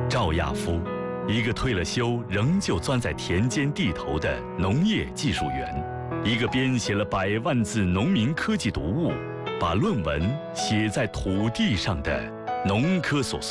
赵亚夫，一个退了休仍旧钻在田间地头的农业技术员，一个编写了100万字农民科技读物，把论文写在土地上的农科所